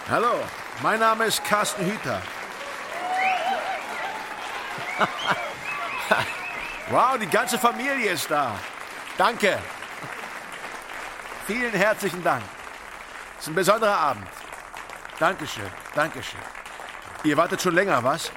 Hallo, mein Name ist Carsten Hüter. Wow, die ganze Familie ist da. Danke. Vielen herzlichen Dank. Es ist ein besonderer Abend. Dankeschön, Dankeschön. Ihr wartet schon länger, was?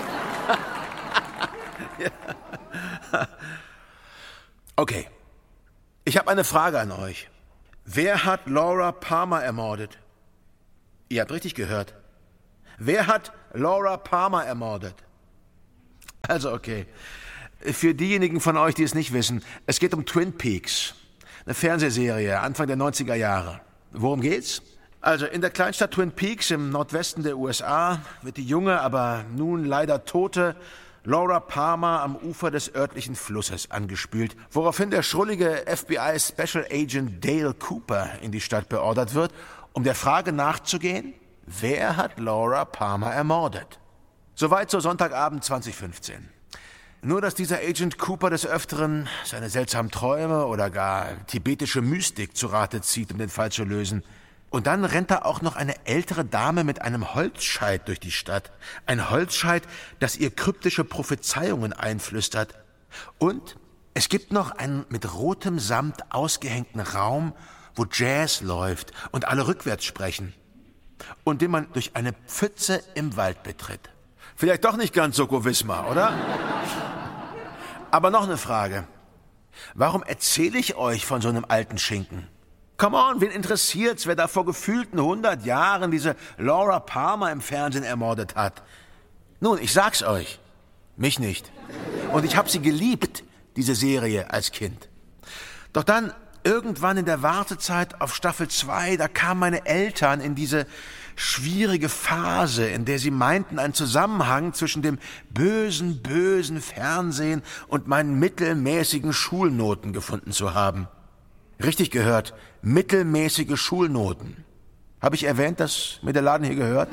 Okay. Ich habe eine Frage an euch. Wer hat Laura Palmer ermordet? Ihr habt richtig gehört. Wer hat Laura Palmer ermordet? Also okay. Für diejenigen von euch, die es nicht wissen, es geht um Twin Peaks. Eine Fernsehserie, Anfang der 90er Jahre. Worum geht's? Also in der Kleinstadt Twin Peaks im Nordwesten der USA wird die junge, aber nun leider tote Laura Palmer am Ufer des örtlichen Flusses angespült, woraufhin der schrullige FBI Special Agent Dale Cooper in die Stadt beordert wird, um der Frage nachzugehen, wer hat Laura Palmer ermordet? Soweit so Sonntagabend 2015. Nur, dass dieser Agent Cooper des Öfteren seine seltsamen Träume oder gar tibetische Mystik zu Rate zieht, um den Fall zu lösen. Und dann rennt da auch noch eine ältere Dame mit einem Holzscheit durch die Stadt. Ein Holzscheit, das ihr kryptische Prophezeiungen einflüstert. Und es gibt noch einen mit rotem Samt ausgehängten Raum, wo Jazz läuft und alle rückwärts sprechen. Und den man durch eine Pfütze im Wald betritt. Vielleicht doch nicht ganz Soko Wismar, oder? Aber noch eine Frage. Warum erzähle ich euch von so einem alten Schinken? Come on, wen interessiert's, wer da vor gefühlten 100 Jahren diese Laura Palmer im Fernsehen ermordet hat? Nun, ich sag's euch. Mich nicht. Und ich hab sie geliebt, diese Serie, als Kind. Doch dann, irgendwann in der Wartezeit auf Staffel 2, da kamen meine Eltern in diese schwierige Phase, in der sie meinten, einen Zusammenhang zwischen dem bösen Fernsehen und meinen mittelmäßigen Schulnoten gefunden zu haben. Richtig gehört, mittelmäßige Schulnoten. Habe ich erwähnt, dass mir der Laden hier gehört?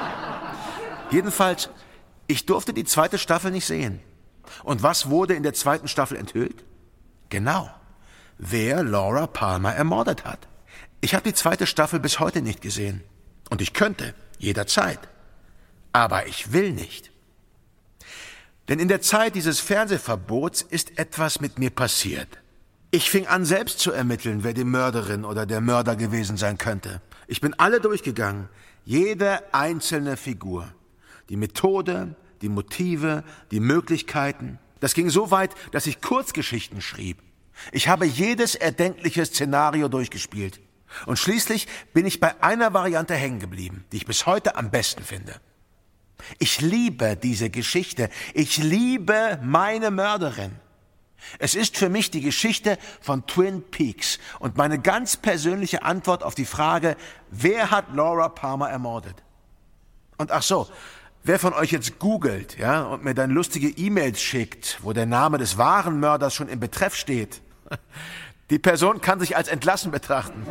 Jedenfalls, ich durfte die zweite Staffel nicht sehen. Und was wurde in der zweiten Staffel enthüllt? Genau, wer Laura Palmer ermordet hat. Ich habe die zweite Staffel bis heute nicht gesehen. Und ich könnte, jederzeit. Aber ich will nicht. Denn in der Zeit dieses Fernsehverbots ist etwas mit mir passiert. Ich fing an, selbst zu ermitteln, wer die Mörderin oder der Mörder gewesen sein könnte. Ich bin alle durchgegangen, jede einzelne Figur. Die Methode, die Motive, die Möglichkeiten. Das ging so weit, dass ich Kurzgeschichten schrieb. Ich habe jedes erdenkliche Szenario durchgespielt. Und schließlich bin ich bei einer Variante hängen geblieben, die ich bis heute am besten finde. Ich liebe diese Geschichte. Ich liebe meine Mörderin. Es ist für mich die Geschichte von Twin Peaks und meine ganz persönliche Antwort auf die Frage, wer hat Laura Palmer ermordet? Und ach so, wer von euch jetzt googelt, ja, und mir dann lustige E-Mails schickt, wo der Name des wahren Mörders schon im Betreff steht, die Person kann sich als entlassen betrachten.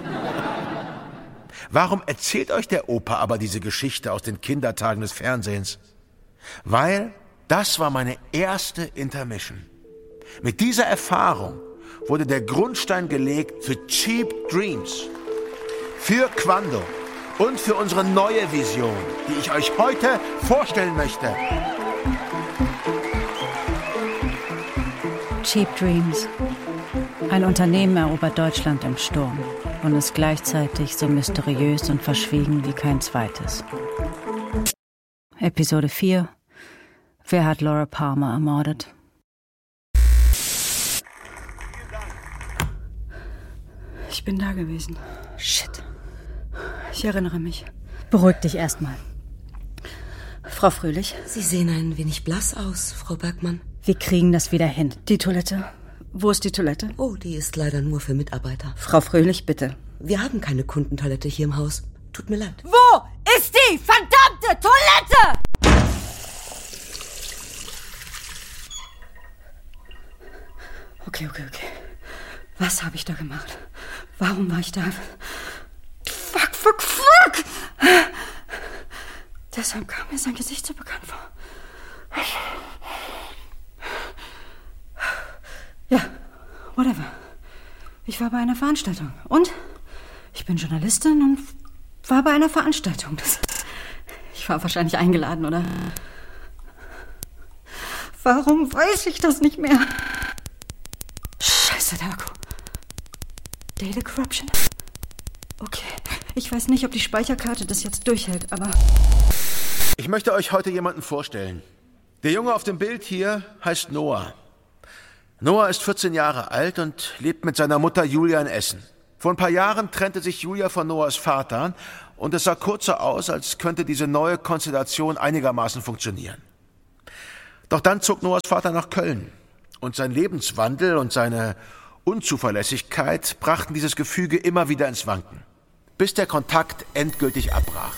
Warum erzählt euch der Opa aber diese Geschichte aus den Kindertagen des Fernsehens? Weil das war meine erste Intermission. Mit dieser Erfahrung wurde der Grundstein gelegt für Cheap Dreams, für Quando und für unsere neue Vision, die ich euch heute vorstellen möchte. Cheap Dreams. Ein Unternehmen erobert Deutschland im Sturm und ist gleichzeitig so mysteriös und verschwiegen wie kein zweites. Episode 4. Wer hat Laura Palmer ermordet? Ich bin da gewesen. Shit. Ich erinnere mich. Beruhig dich erstmal. Frau Fröhlich? Sie sehen ein wenig blass aus, Frau Bergmann. Wir kriegen das wieder hin. Die Toilette. Wo ist die Toilette? Oh, die ist leider nur für Mitarbeiter. Frau Fröhlich, bitte. Wir haben keine Kundentoilette hier im Haus. Tut mir leid. Wo ist die verdammte Toilette? Okay. Was habe ich da gemacht? Warum war ich da? Fuck! Deshalb kam mir sein Gesicht so bekannt vor. Ja, whatever. Ich war bei einer Veranstaltung. Und? Ich bin Journalistin und war bei einer Veranstaltung. Ich war wahrscheinlich eingeladen, oder? Warum weiß ich das nicht mehr? Scheiße, der Akku. Data Corruption? Okay, ich weiß nicht, ob die Speicherkarte das jetzt durchhält, aber... Ich möchte euch heute jemanden vorstellen. Der Junge auf dem Bild hier heißt Noah. Noah ist 14 Jahre alt und lebt mit seiner Mutter Julia in Essen. Vor ein paar Jahren trennte sich Julia von Noahs Vater und es sah kurz so aus, als könnte diese neue Konstellation einigermaßen funktionieren. Doch dann zog Noahs Vater nach Köln und sein Lebenswandel und seine Unzuverlässigkeit brachten dieses Gefüge immer wieder ins Wanken, bis der Kontakt endgültig abbrach.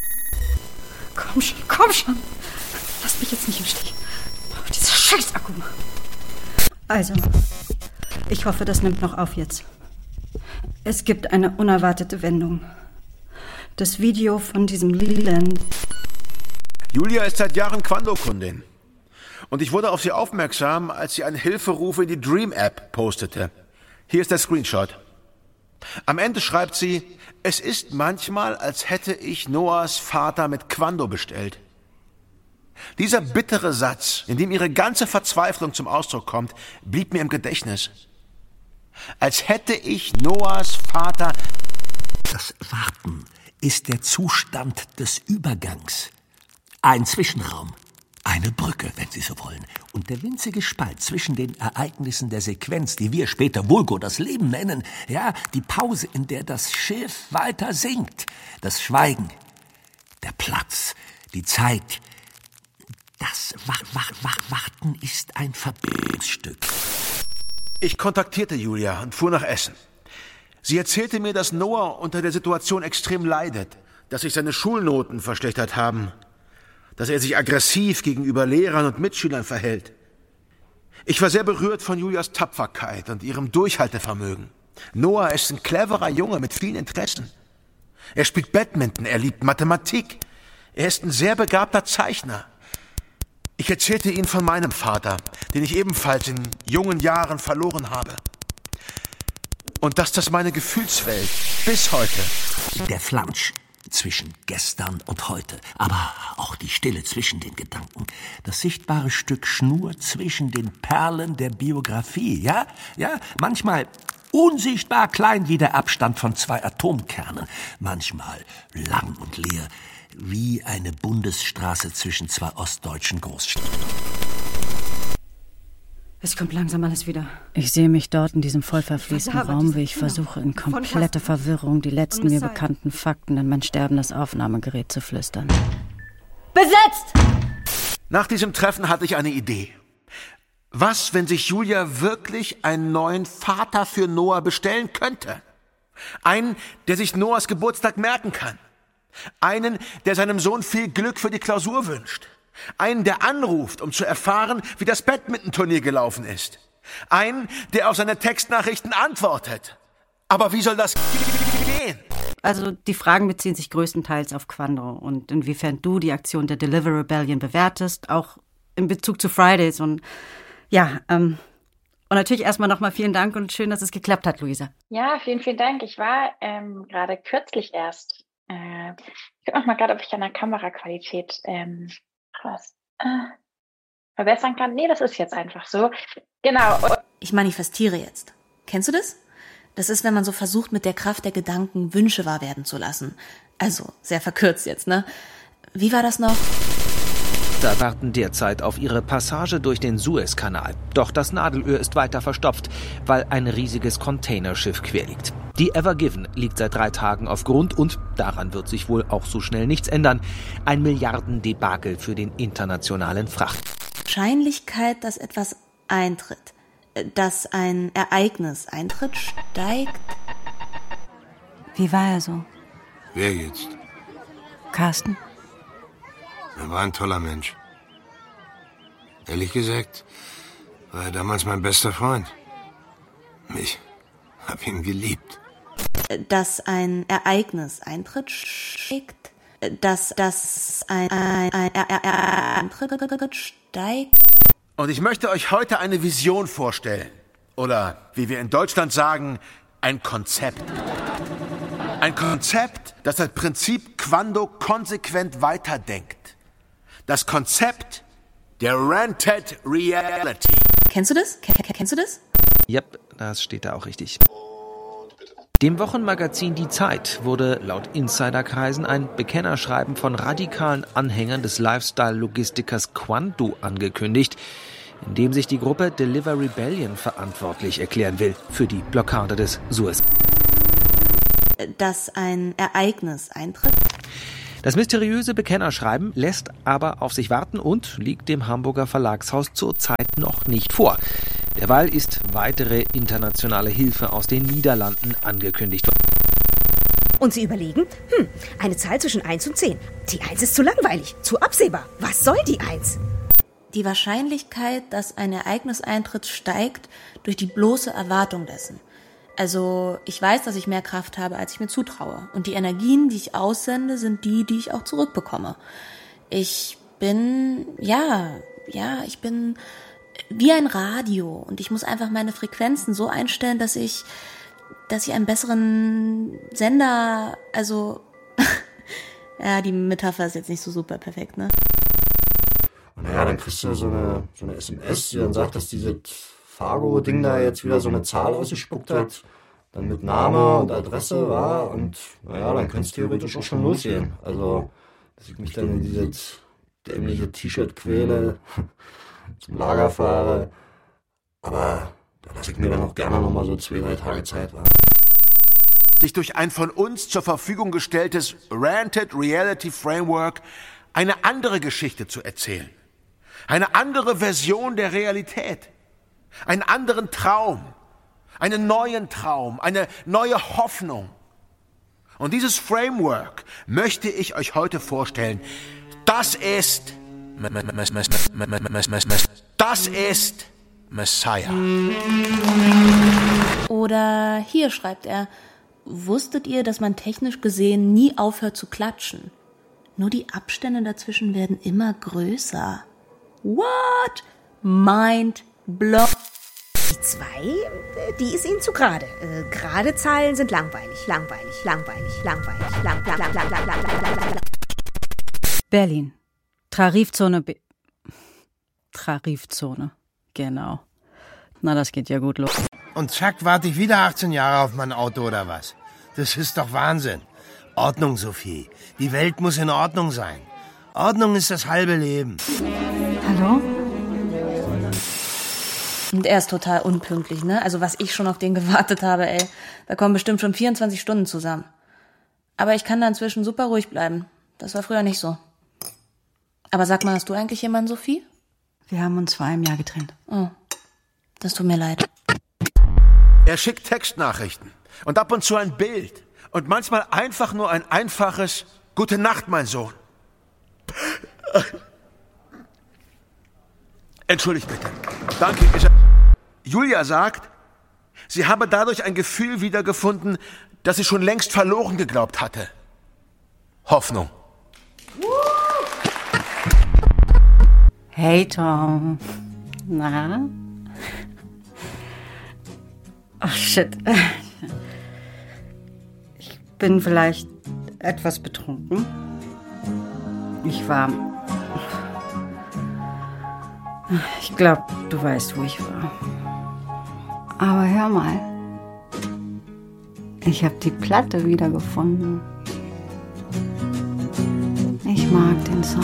Komm schon. Lass mich jetzt nicht im Stich. Oh, dieser Scheiß-Akku. Also, ich hoffe, das nimmt noch auf jetzt. Es gibt eine unerwartete Wendung. Das Video von diesem Leland. Julia ist seit Jahren Quando-Kundin. Und ich wurde auf sie aufmerksam, als sie einen Hilferuf in die Dream-App postete. Hier ist der Screenshot. Am Ende schreibt sie, es ist manchmal, als hätte ich Noahs Vater mit Quando bestellt. Dieser bittere Satz, in dem ihre ganze Verzweiflung zum Ausdruck kommt, blieb mir im Gedächtnis. Als hätte ich Noahs Vater... Das Warten ist der Zustand des Übergangs. Ein Zwischenraum, eine Brücke, wenn Sie so wollen. Und der winzige Spalt zwischen den Ereignissen der Sequenz, die wir später vulgo das Leben nennen, ja, die Pause, in der das Schiff weiter sinkt, das Schweigen, der Platz, die Zeit. Das Warten ist ein Verbindungsstück. Ich kontaktierte Julia und fuhr nach Essen. Sie erzählte mir, dass Noah unter der Situation extrem leidet, dass sich seine Schulnoten verschlechtert haben, dass er sich aggressiv gegenüber Lehrern und Mitschülern verhält. Ich war sehr berührt von Julias Tapferkeit und ihrem Durchhaltevermögen. Noah ist ein cleverer Junge mit vielen Interessen. Er spielt Badminton, er liebt Mathematik. Er ist ein sehr begabter Zeichner. Ich erzählte ihm von meinem Vater, den ich ebenfalls in jungen Jahren verloren habe. Und dass das meine Gefühlswelt bis heute... Der Flansch zwischen gestern und heute, aber auch die Stille zwischen den Gedanken. Das sichtbare Stück Schnur zwischen den Perlen der Biografie, ja, manchmal unsichtbar klein wie der Abstand von 2 Atomkernen, manchmal lang und leer wie eine Bundesstraße zwischen 2 ostdeutschen Großstädten. Es kommt langsam alles wieder. Ich sehe mich dort in diesem vollverfließten Raum, wie ich versuche, in komplette Verwirrung die letzten mir bekannten Fakten in mein sterbendes Aufnahmegerät zu flüstern. Besetzt! Nach diesem Treffen hatte ich eine Idee. Was, wenn sich Julia wirklich einen neuen Vater für Noah bestellen könnte? Einen, der sich Noahs Geburtstag merken kann. Einen, der seinem Sohn viel Glück für die Klausur wünscht. Einen, der anruft, um zu erfahren, wie das Badminton-Turnier gelaufen ist. Einen, der auf seine Textnachrichten antwortet. Aber wie soll das gehen? Also die Fragen beziehen sich größtenteils auf Quando und inwiefern du die Aktion der Deliver Rebellion bewertest, auch in Bezug zu Fridays. Und ja, und natürlich erstmal nochmal vielen Dank und schön, dass es geklappt hat, Luisa. Ja, vielen, vielen Dank. Ich war gerade kürzlich erst. Ich gucke noch mal gerade, ob ich an der Kameraqualität verbessern kann. Nee, das ist jetzt einfach so. Genau. Ich manifestiere jetzt. Kennst du das? Das ist, wenn man so versucht, mit der Kraft der Gedanken Wünsche wahr werden zu lassen. Also, sehr verkürzt jetzt, ne? Wie war das noch? Da warten derzeit auf ihre Passage durch den Suezkanal. Doch das Nadelöhr ist weiter verstopft, weil ein riesiges Containerschiff quer liegt. Die Ever Given liegt seit 3 Tagen auf Grund und daran wird sich wohl auch so schnell nichts ändern. Ein Milliardendebakel für den internationalen Fracht. Wahrscheinlichkeit, dass etwas eintritt, dass ein Ereignis eintritt, steigt. Wie war er so? Wer jetzt? Carsten? Er war ein toller Mensch. Ehrlich gesagt, war er damals mein bester Freund. Ich hab ihn geliebt. Dass ein Ereignis eintritt, steigt. Dass ein Eintritt steigt. Und ich möchte euch heute eine Vision vorstellen. Oder, wie wir in Deutschland sagen, ein Konzept. Ein Konzept, das das Prinzip Quando konsequent weiterdenkt. Das Konzept der Rented Reality. Kennst du das? Kennst du das? Yep, das steht da auch richtig. Dem Wochenmagazin Die Zeit wurde laut Insiderkreisen ein Bekennerschreiben von radikalen Anhängern des Lifestyle-Logistikers Quando angekündigt, in dem sich die Gruppe Deliver Rebellion verantwortlich erklären will für die Blockade des Suez. Dass ein Ereignis eintritt? Das mysteriöse Bekennerschreiben lässt aber auf sich warten und liegt dem Hamburger Verlagshaus zurzeit noch nicht vor. Derweil ist weitere internationale Hilfe aus den Niederlanden angekündigt worden. Und Sie überlegen, eine Zahl zwischen 1 und 10. Die 1 ist zu langweilig, zu absehbar. Was soll die 1? Die Wahrscheinlichkeit, dass ein Ereignis eintritt, steigt durch die bloße Erwartung dessen. Also ich weiß, dass ich mehr Kraft habe, als ich mir zutraue. Und die Energien, die ich aussende, sind die ich auch zurückbekomme. Ich bin wie ein Radio und ich muss einfach meine Frequenzen so einstellen, dass ich einen besseren Sender, also ja, die Metapher ist jetzt nicht so super perfekt, ne? Naja, dann kriegst du so eine SMS, die dann sagt, dass dieses Fargo-Ding da jetzt wieder so eine Zahl ausgespuckt hat, dann mit Name und Adresse, ja, und naja, dann könnte es theoretisch auch schon losgehen. Also, dass ich mich dann in dieses dämliche T-Shirt quäle, zum Lager fahre, aber da lasse ich mir dann auch gerne nochmal so 2-3 Tage Zeit. Sich durch ein von uns zur Verfügung gestelltes Rented Reality Framework eine andere Geschichte zu erzählen. Eine andere Version der Realität. Einen anderen Traum. Einen neuen Traum. Eine neue Hoffnung. Und dieses Framework möchte ich euch heute vorstellen. Das ist Messiah. Oder hier schreibt er, wusstet ihr, dass man technisch gesehen nie aufhört zu klatschen? Nur die Abstände dazwischen werden immer größer. What? Mind blow. Die 2, die ist Ihnen zu gerade. Gerade Zahlen sind langweilig. Berlin. Tarifzone B. Tarifzone, genau. Na, das geht ja gut los. Und zack, warte ich wieder 18 Jahre auf mein Auto oder was? Das ist doch Wahnsinn. Ordnung, Sophie. Die Welt muss in Ordnung sein. Ordnung ist das halbe Leben. Hallo? Und er ist total unpünktlich, ne? Also was ich schon auf den gewartet habe, ey. Da kommen bestimmt schon 24 Stunden zusammen. Aber ich kann da inzwischen super ruhig bleiben. Das war früher nicht so. Aber sag mal, hast du eigentlich jemanden, Sophie? Wir haben uns vor einem Jahr getrennt. Oh, das tut mir leid. Er schickt Textnachrichten und ab und zu ein Bild. Und manchmal einfach nur ein einfaches Gute Nacht, mein Sohn. Entschuldigt bitte. Danke. Julia sagt, sie habe dadurch ein Gefühl wiedergefunden, das sie schon längst verloren geglaubt hatte. Hoffnung. Hey Tom. Na? Ach shit. Ich bin vielleicht etwas betrunken. Ich glaube, du weißt, wo ich war. Aber hör mal. Ich habe die Platte wiedergefunden. Ich mag den Song.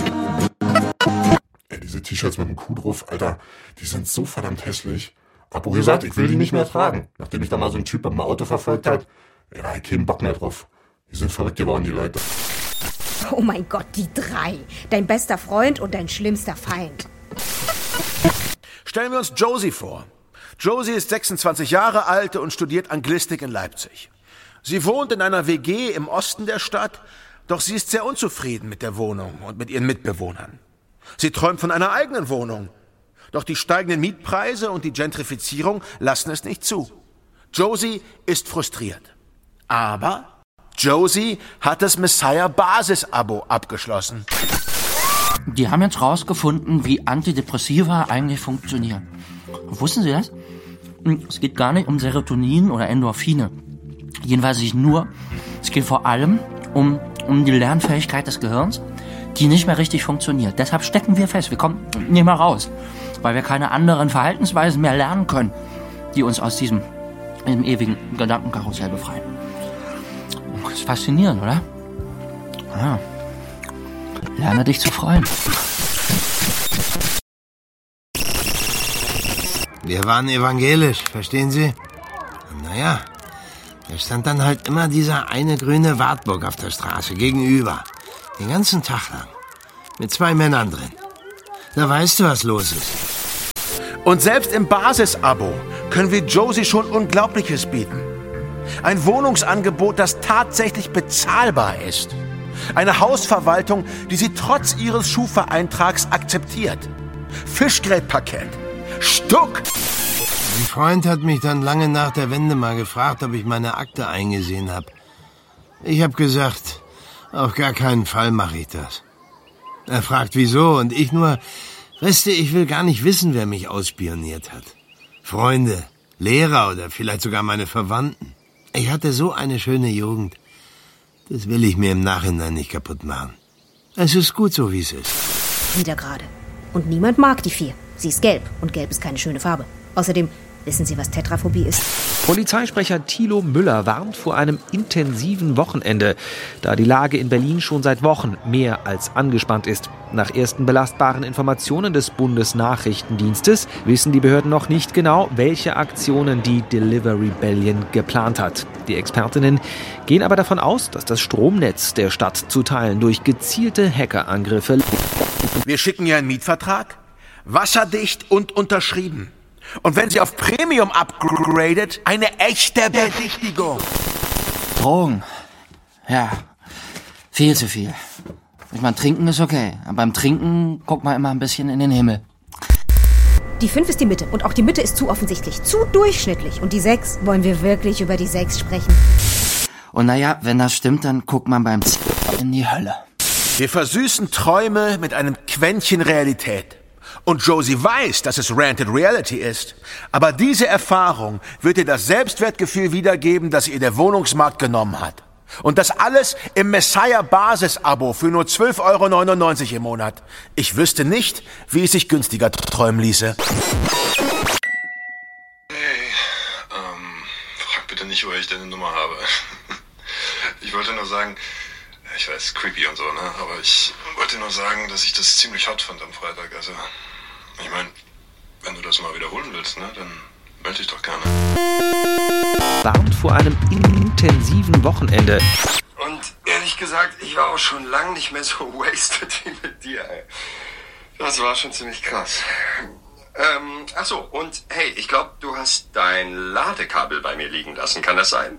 Ey, diese T-Shirts mit dem Kuh drauf, Alter, die sind so verdammt hässlich. Hab auch gesagt, ich will die nicht mehr tragen. Nachdem mich da mal so ein Typ mit dem Auto verfolgt hat. Ja, da hab ich keinen Bock mehr drauf. Die sind verrückt geworden, die Leute. Oh mein Gott, die 3. Dein bester Freund und dein schlimmster Feind. Stellen wir uns Josie vor. Josie ist 26 Jahre alt und studiert Anglistik in Leipzig. Sie wohnt in einer WG im Osten der Stadt, doch sie ist sehr unzufrieden mit der Wohnung und mit ihren Mitbewohnern. Sie träumt von einer eigenen Wohnung. Doch die steigenden Mietpreise und die Gentrifizierung lassen es nicht zu. Josie ist frustriert. Aber Josie hat das Messiah-Basis-Abo abgeschlossen. Die haben jetzt rausgefunden, wie Antidepressiva eigentlich funktionieren. Wussten Sie das? Es geht gar nicht um Serotonin oder Endorphine, Jedenfalls es geht vor allem um die Lernfähigkeit des Gehirns, die nicht mehr richtig funktioniert. Deshalb stecken wir fest, wir kommen nicht mehr raus, weil wir keine anderen Verhaltensweisen mehr lernen können, die uns aus diesem ewigen Gedankenkarussell befreien. Das ist faszinierend, oder? Ja. Lerne dich zu freuen. Wir waren evangelisch, verstehen Sie? Naja, da stand dann halt immer dieser eine grüne Wartburg auf der Straße gegenüber. Den ganzen Tag lang. Mit 2 Männern drin. Da weißt du, was los ist. Und selbst im Basisabo können wir Josie schon Unglaubliches bieten. Ein Wohnungsangebot, das tatsächlich bezahlbar ist. Eine Hausverwaltung, die sie trotz ihres Schufa-Eintrags akzeptiert. Fischgrätparkett. Stuck! Ein Freund hat mich dann lange nach der Wende mal gefragt, ob ich meine Akte eingesehen habe. Ich habe gesagt, auf gar keinen Fall mache ich das. Er fragt, wieso, und ich nur, weißt du, ich will gar nicht wissen, wer mich ausspioniert hat. Freunde, Lehrer oder vielleicht sogar meine Verwandten. Ich hatte so eine schöne Jugend. Das will ich mir im Nachhinein nicht kaputt machen. Es ist gut so, wie es ist. Wieder gerade. Und niemand mag die 4. Sie ist gelb und gelb ist keine schöne Farbe. Außerdem, wissen Sie, was Tetraphobie ist? Polizeisprecher Thilo Müller warnt vor einem intensiven Wochenende, da die Lage in Berlin schon seit Wochen mehr als angespannt ist. Nach ersten belastbaren Informationen des Bundesnachrichtendienstes wissen die Behörden noch nicht genau, welche Aktionen die Delivery Rebellion geplant hat. Die Expertinnen gehen aber davon aus, dass das Stromnetz der Stadt zu Teilen durch gezielte Hackerangriffe... Wir schicken ja einen Mietvertrag, wasserdicht und unterschrieben. Und wenn sie auf Premium upgradet, eine echte Besichtigung. Drogen. Ja, viel zu viel. Ich meine, trinken ist okay. Aber beim Trinken guckt man immer ein bisschen in den Himmel. Die 5 ist die Mitte. Und auch die Mitte ist zu offensichtlich, zu durchschnittlich. Und die 6, wollen wir wirklich über die 6 sprechen? Und naja, wenn das stimmt, dann guckt man beim in die Hölle. Wir versüßen Träume mit einem Quäntchen Realität. Und Josie weiß, dass es Ranted Reality ist. Aber diese Erfahrung wird ihr das Selbstwertgefühl wiedergeben, das ihr der Wohnungsmarkt genommen hat. Und das alles im Messiah-Basis-Abo für nur 12,99 € im Monat. Ich wüsste nicht, wie es sich günstiger träumen ließe. Hey, frag bitte nicht, woher ich deine Nummer habe. Ich wollte nur sagen, ich weiß, creepy und so, ne? Aber ich wollte nur sagen, dass ich das ziemlich hot fand am Freitag. Also, ich meine, wenn du das mal wiederholen willst, ne, dann melde dich doch gerne. Warnt vor einem intensiven Wochenende. Und ehrlich gesagt, ich war auch schon lange nicht mehr so wasted wie mit dir, ey. Das war schon ziemlich krass. Ach so, und hey, ich glaube, du hast dein Ladekabel bei mir liegen lassen. Kann das sein?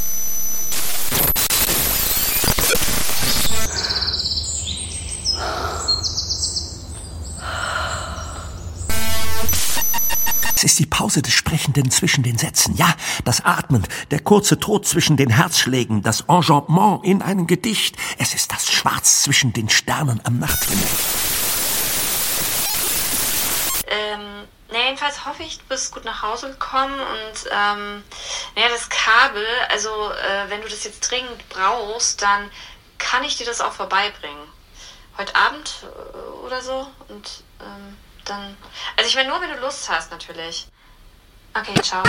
Es ist die Pause des Sprechenden zwischen den Sätzen. Ja, das Atmen, der kurze Tod zwischen den Herzschlägen, das Enjambement in einem Gedicht. Es ist das Schwarz zwischen den Sternen am Nachthimmel. Jedenfalls hoffe ich, du bist gut nach Hause gekommen und das Kabel, also wenn du das jetzt dringend brauchst, dann kann ich dir das auch vorbeibringen. Heute Abend oder so und dann... Also ich meine nur, wenn du Lust hast, natürlich. Okay, ciao.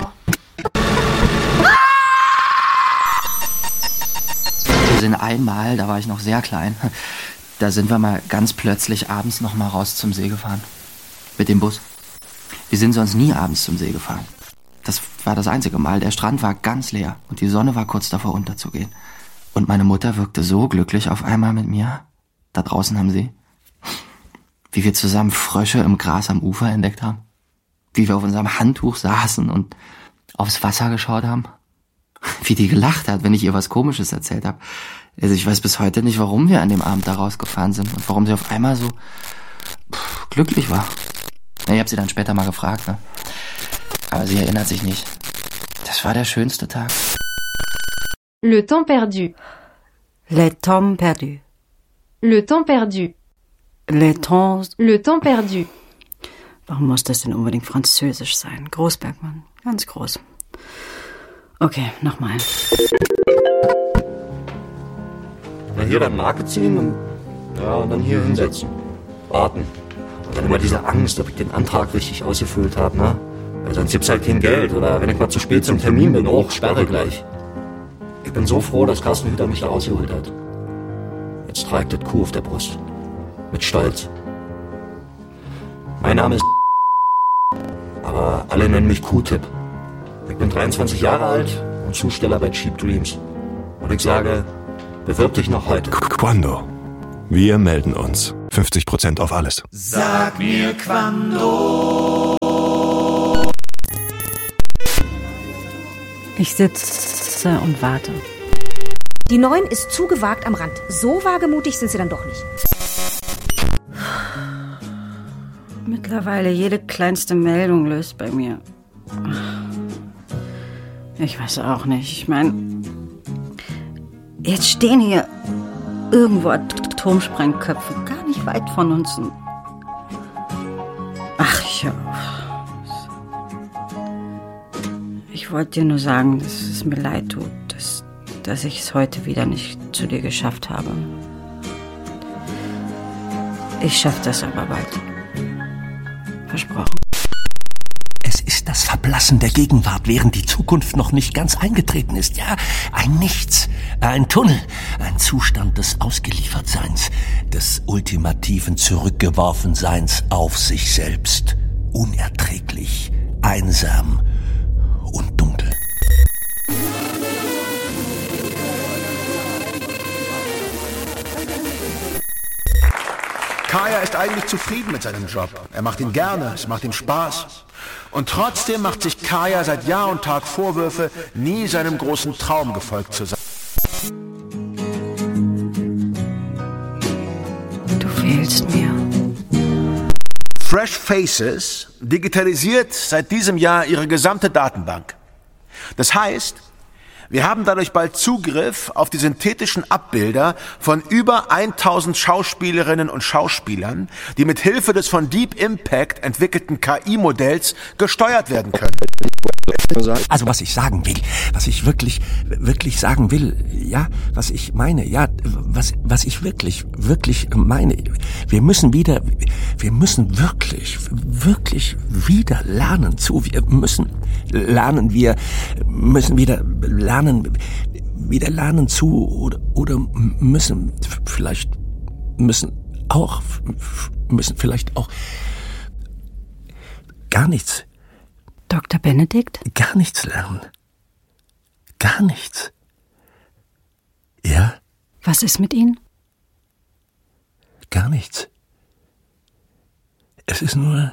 Wir sind einmal, da war ich noch sehr klein, da sind wir mal ganz plötzlich abends noch mal raus zum See gefahren. Mit dem Bus. Wir sind sonst nie abends zum See gefahren. Das war das einzige Mal. Der Strand war ganz leer und die Sonne war kurz davor unterzugehen. Und meine Mutter wirkte so glücklich auf einmal mit mir. Da draußen am See. Wie wir zusammen Frösche im Gras am Ufer entdeckt haben. Wie wir auf unserem Handtuch saßen und aufs Wasser geschaut haben. Wie die gelacht hat, wenn ich ihr was Komisches erzählt habe. Also ich weiß bis heute nicht, warum wir an dem Abend da rausgefahren sind und warum sie auf einmal so glücklich war. Ja, ich habe sie dann später mal gefragt, ne? Aber sie erinnert sich nicht. Das war der schönste Tag. Le temps perdu. Le temps perdu. Le temps perdu. Le temps perdu. Warum muss das denn unbedingt Französisch sein? Groß, Bergmann. Ganz groß. Okay, nochmal. Na, hier dann Marke ziehen und dann hier hinsetzen. Warten. Und dann immer diese Angst, ob ich den Antrag richtig ausgefüllt habe, ne? Weil sonst gibt's halt kein Geld. Oder wenn ich mal zu spät zum Termin bin, Sperre gleich. Ich bin so froh, dass Carsten Hüter mich da rausgeholt hat. Jetzt tragt das Kuh auf der Brust. Mit Stolz. Mein Name ist aber alle nennen mich Q-Tip. Ich bin 23 Jahre alt und Zusteller bei Cheap Dreams. Und ich sage, bewirb dich noch heute. Quando. Wir melden uns. 50% auf alles. Sag mir quando. Ich sitze und warte. Die 9 ist zu gewagt am Rand. So wagemutig sind sie dann doch nicht. Mittlerweile jede kleinste Meldung löst bei mir. Ich weiß auch nicht. Ich meine, jetzt stehen hier irgendwo Atomsprengköpfe, gar nicht weit von uns. Ach, ich wollte dir nur sagen, dass es mir leid tut, dass ich es heute wieder nicht zu dir geschafft habe. Ich schaffe das aber bald. Versprochen. Es ist das Verblassen der Gegenwart, während die Zukunft noch nicht ganz eingetreten ist. Ja, ein Nichts, ein Tunnel, ein Zustand des Ausgeliefertseins, des ultimativen Zurückgeworfenseins auf sich selbst. Unerträglich, einsam und dunkel. Kaya ist eigentlich zufrieden mit seinem Job. Er macht ihn gerne, es macht ihm Spaß. Und trotzdem macht sich Kaya seit Jahr und Tag Vorwürfe, nie seinem großen Traum gefolgt zu sein. Du fehlst mir. Fresh Faces digitalisiert seit diesem Jahr ihre gesamte Datenbank. Das heißt, wir haben dadurch bald Zugriff auf die synthetischen Abbilder von über 1000 Schauspielerinnen und Schauspielern, die mit Hilfe des von Deep Impact entwickelten KI-Modells gesteuert werden können. Also was ich sagen will, was ich wirklich sagen will, ja, was ich meine, ja, was ich wirklich meine, wir müssen wieder lernen oder müssen vielleicht auch gar nichts. Dr. Benedikt? Gar nichts lernen. Gar nichts. Ja? Was ist mit Ihnen? Gar nichts. Es ist nur...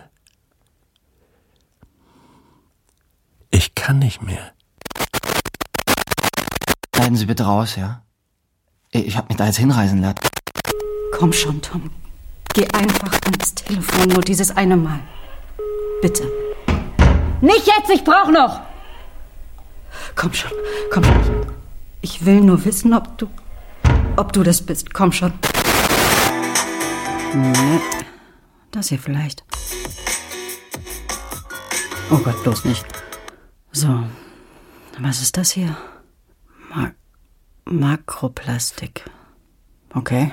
Ich kann nicht mehr. Bleiben Sie bitte raus, ja? Ich hab mich da jetzt hinreisen lassen. Komm schon, Tom. Geh einfach ans Telefon, nur dieses eine Mal. Bitte. Nicht jetzt, ich brauch noch! Komm schon. Ich will nur wissen, ob du das bist. Komm schon. Nee, das hier vielleicht. Oh Gott, bloß nicht. So, was ist das hier? Makroplastik. Okay.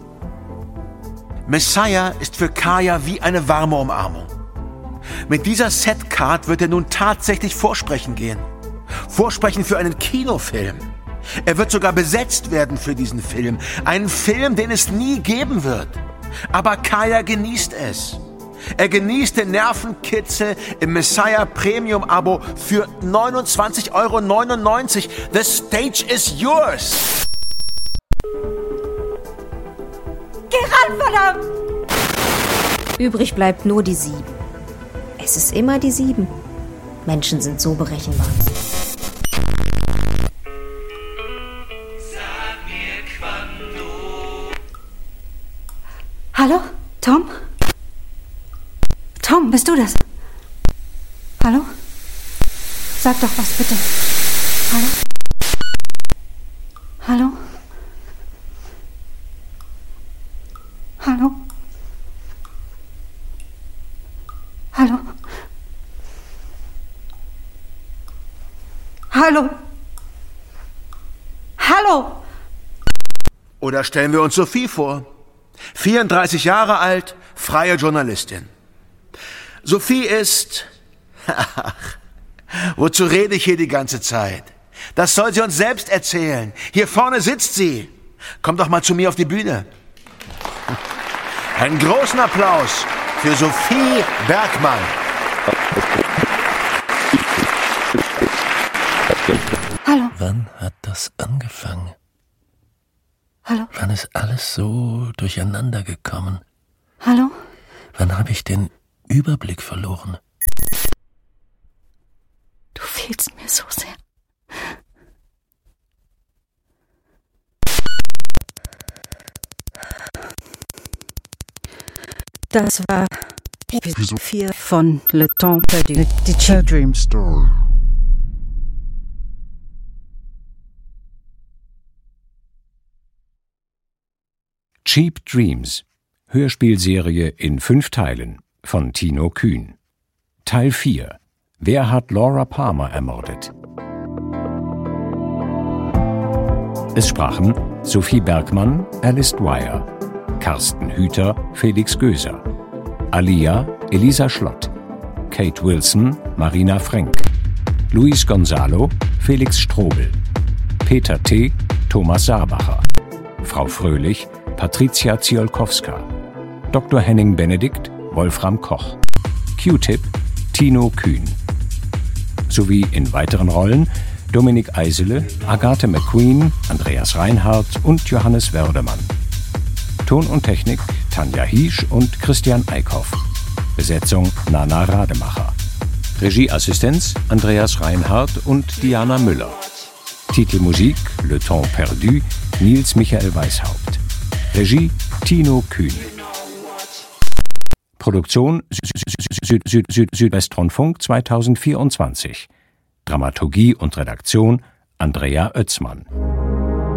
Messiah ist für Kaya wie eine warme Umarmung. Mit dieser Setcard wird er nun tatsächlich vorsprechen gehen. Vorsprechen für einen Kinofilm. Er wird sogar besetzt werden für diesen Film. Einen Film, den es nie geben wird. Aber Kaya genießt es. Er genießt den Nervenkitzel im Messiah Premium-Abo für 29,99 €. The stage is yours. Geh ran, verdammt! Übrig bleibt nur die 7. Es ist immer die 7. Menschen sind so berechenbar. Hallo? Tom? Tom, bist du das? Hallo? Sag doch was, bitte. Hallo? Hallo? Hallo? Hallo? Hallo? Hallo? Oder stellen wir uns Sophie vor. 34 Jahre alt, freie Journalistin. Sophie ist... Ach, wozu rede ich hier die ganze Zeit? Das soll sie uns selbst erzählen. Hier vorne sitzt sie. Komm doch mal zu mir auf die Bühne. Einen großen Applaus für Sophie Bergmann. Hallo. Wann hat das angefangen? Hallo. Wann ist alles so durcheinander gekommen? Hallo? Wann habe ich den Überblick verloren? Du fehlst mir so sehr. Das war Episode 4 von Le Temps Perdu. Die Cheap Dream Story. Cheap Dreams, Hörspielserie in 5 Teilen von Tino Kühn. Teil 4. Wer hat Laura Palmer ermordet? Es sprachen Sophie Bergmann, Alice Dwyer, Carsten Hüter, Felix Göser, Alia, Elisa Schlott, Kate Wilson, Marina Frenk, Luis Gonzalo, Felix Strobel, Peter T., Thomas Saarbacher, Frau Fröhlich, Patricia Ziolkowska, Dr. Henning Benedikt, Wolfram Koch, Q-Tip, Tino Kühn. Sowie in weiteren Rollen Dominik Eisele, Agathe McQueen, Andreas Reinhardt und Johannes Wördemann. Ton und Technik Tanja Hiesch und Christian Eickhoff. Besetzung Nana Rademacher. Regieassistenz Andreas Reinhardt und Diana Müller. Titelmusik Le Temps Perdu, Nils Michael Weishaupt. Regie Tino Kühn. Produktion Südwestrundfunk 2024. Dramaturgie und Redaktion Andrea Oetzmann.